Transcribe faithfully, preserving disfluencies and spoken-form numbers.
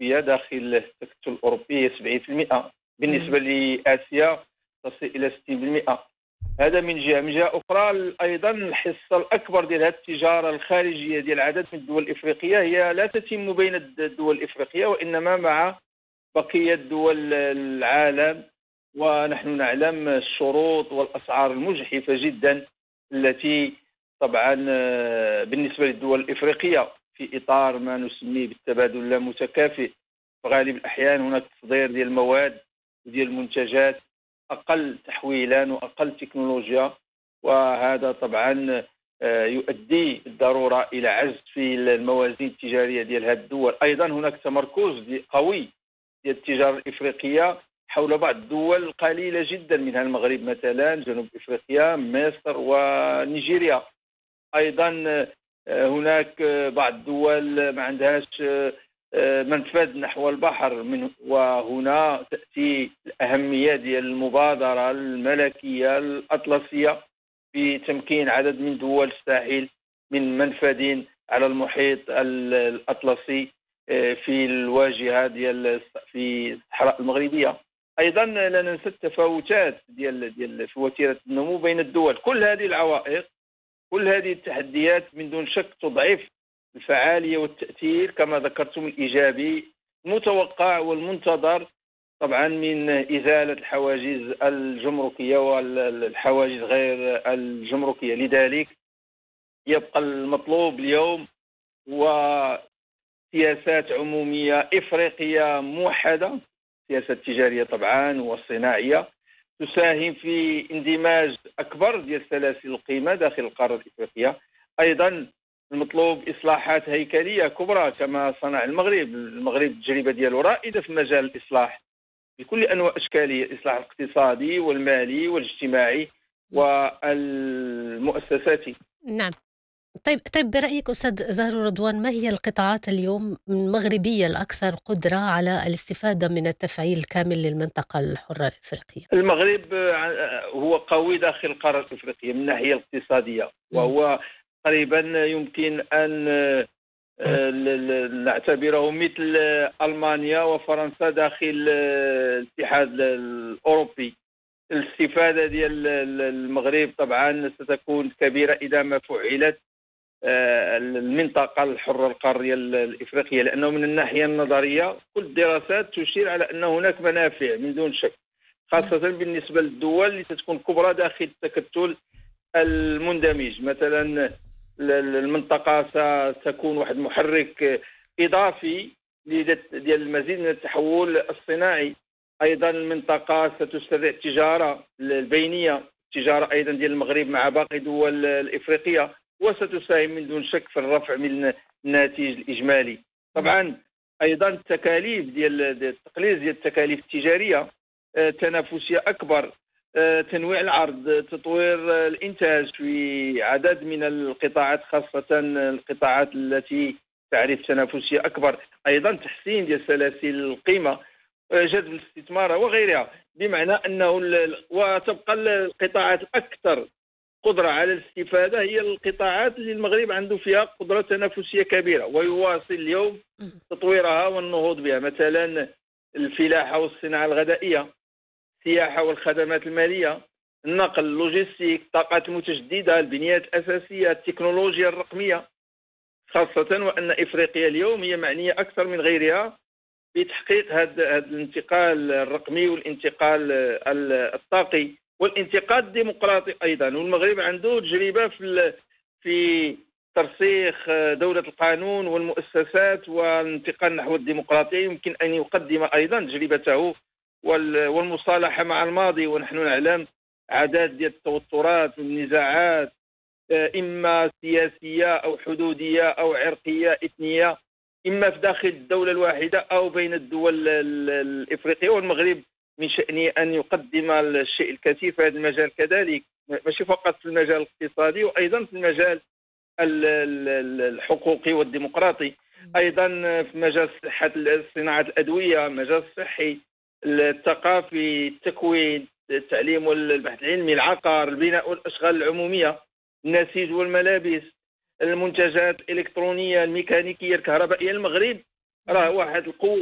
النسبية داخل التكتل الأوروبي هي سبعين بالمئة، بالنسبة لآسيا تصل إلى ستين بالمئة. هذا من جهة. من جهة أخرى أيضا الحصة الأكبر ديال هذه التجارة الخارجية ديال عدد من الدول الإفريقية هي لا تتم بين الدول الإفريقية وإنما مع بقية دول العالم، ونحن نعلم الشروط والأسعار المجحفة جدا التي طبعا بالنسبة للدول الإفريقية في إطار ما نسميه بالتبادل اللامتكافئ. في غالب الأحيان هناك تصدير ديال المواد وديال المنتجات أقل تحويلا وأقل تكنولوجيا، وهذا طبعا يؤدي بالضرورة إلى عجز في الموازين التجارية ديال هذه الدول. أيضا هناك تمركز قوي ديال التجارة الإفريقية حول بعض الدول قليلة جدا، منها المغرب مثلا، جنوب إفريقيا، مصر ونيجيريا. أيضا هناك بعض الدول ما عندهاش منفذ نحو البحر، من وهنا تأتي الأهمية ديال المبادرة الملكية الأطلسية في تمكين عدد من دول الساحل من منفذ على المحيط الأطلسي في الواجهة ديال في الصحراء المغربية. أيضا لا ننسى التفاوتات ديال ديال في وتيرة النمو بين الدول. كل هذه العوائق، كل هذه التحديات من دون شك تضعف الفعالية والتأثير كما ذكرتم الإيجابي المتوقع والمنتظر طبعا من إزالة الحواجز الجمركية والحواجز غير الجمركية. لذلك يبقى المطلوب اليوم هو سياسات عمومية إفريقية موحدة، سياسة تجارية طبعا والصناعية تساهم في اندماج أكبر ديال سلاسل القيمة داخل القارة الإفريقية. أيضا المطلوب إصلاحات هيكلية كبرى كما صنع المغرب. المغرب التجربة ديالو رائدة في مجال الإصلاح بكل أنواع أشكاله، الإصلاح الاقتصادي والمالي والاجتماعي والمؤسساتي. نعم. طيب طيب برأيك أستاذ زهر رضوان، ما هي القطاعات اليوم المغربية الأكثر قدرة على الاستفادة من التفعيل الكامل للمنطقة الحرة الإفريقية؟ المغرب هو قوي داخل القارة الإفريقية من الناحية الاقتصادية، وهو تقريبا يمكن أن نعتبره مثل ألمانيا وفرنسا داخل الاتحاد الأوروبي. الاستفادة ديال المغرب طبعا ستكون كبيرة إذا ما فعلت المنطقة الحرة القارية الإفريقية، لأنه من الناحية النظرية كل الدراسات تشير على أن هناك منافع من دون شك، خاصة بالنسبة للدول اللي تكون كبرى داخل التكتل المندمج. مثلا المنطقة ستكون واحد محرك إضافي ديال المزيد من التحول الصناعي. أيضا المنطقة ستسرع التجارة البينية، التجارة أيضا ديال المغرب مع باقي الدول الإفريقية، وستساهم من دون شك في الرفع من الناتج الإجمالي. طبعا أيضا التكاليف ديال التقليص ديال التكاليف التجارية، تنافسية أكبر، تنويع العرض، تطوير الإنتاج في عدد من القطاعات خاصة القطاعات التي تعرف تنافسية أكبر. أيضا تحسين ديال سلاسل القيمة، جذب الاستثمار وغيرها، بمعنى أنه وتبقى القطاعات الأكثر قدرة على الاستفادة هي القطاعات اللي المغرب عنده فيها قدرة تنافسية كبيرة ويواصل اليوم تطويرها والنهوض بها، مثلا الفلاحة والصناعة الغذائية، السياحة والخدمات المالية، النقل، اللوجستيك، الطاقات المتجددة، البنيات الأساسية، التكنولوجيا الرقمية، خاصة وأن إفريقيا اليوم هي معنية أكثر من غيرها بتحقيق هذا الانتقال الرقمي والانتقال الطاقي والانتقال الديمقراطي أيضا. والمغرب عنده تجربة في في ترسيخ دولة القانون والمؤسسات والانتقال نحو الديمقراطية. يمكن أن يقدم أيضا تجربته والمصالحة مع الماضي، ونحن نعلم عدد ديال التوترات والنزاعات إما سياسية أو حدودية أو عرقية إثنية، إما في داخل الدولة الواحدة أو بين الدول الإفريقية. والمغرب من شأنه أن يقدم الشيء الكثير في هذا المجال كذلك، ماشي فقط في المجال الاقتصادي وأيضا في المجال الحقوقي والديمقراطي. أيضا في مجال صحة صناعة الأدوية، مجال الصحي، الثقافي، التكوين، التعليم والبحث العلمي، العقار، البناء والأشغال العمومية، النسيج والملابس، المنتجات الإلكترونية، الميكانيكية، الكهربائية. المغرب راه واحد القوة